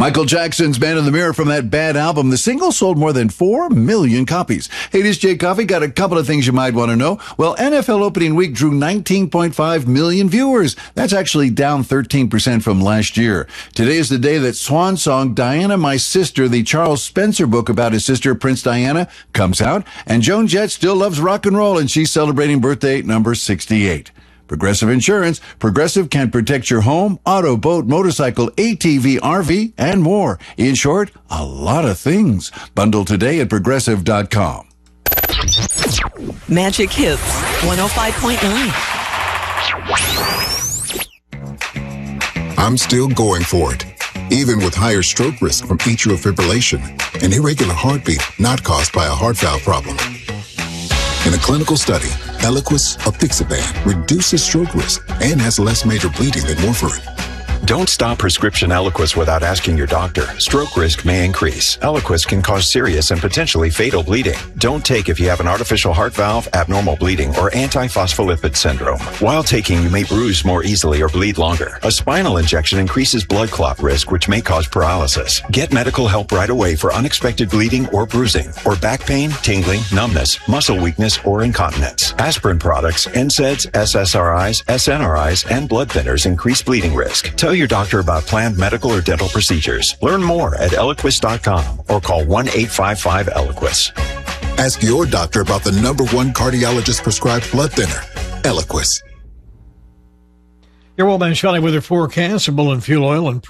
Michael Jackson's Man in the Mirror from that Bad album. The single sold more than 4 million copies. Hey, this is Jay Coffey. Got a couple of things you might want to know. Well, NFL opening week drew 19.5 million viewers. That's actually down 13% from last year. Today is the day that Swan Song, Diana, My Sister, the Charles Spencer book about his sister, Prince Diana, comes out. And Joan Jett still loves rock and roll, and she's celebrating birthday number 68. Progressive Insurance. Progressive can protect your home, auto, boat, motorcycle, ATV, RV, and more. In short, a lot of things. Bundle today at Progressive.com. Magic Hits 105.9. I'm still going for it, even with higher stroke risk from atrial fibrillation, an irregular heartbeat not caused by a heart valve problem. In a clinical study, Eliquis apixaban reduces stroke risk and has less major bleeding than warfarin. Don't stop prescription Eliquis without asking your doctor. Stroke risk may increase. Eliquis can cause serious and potentially fatal bleeding. Don't take if you have an artificial heart valve, abnormal bleeding, or antiphospholipid syndrome. While taking, you may bruise more easily or bleed longer. A spinal injection increases blood clot risk, which may cause paralysis. Get medical help right away for unexpected bleeding or bruising, or back pain, tingling, numbness, muscle weakness, or incontinence. Aspirin products, NSAIDs, SSRIs, SNRIs, and blood thinners increase bleeding risk. Tell your doctor about planned medical or dental procedures. Learn more at Eliquis.com or call 1-855-ELIQUIS. Ask your doctor about the #1 cardiologist prescribed blood thinner, Eliquis. Your Wellman Shelley weather forecast, Bullen Fuel Oil and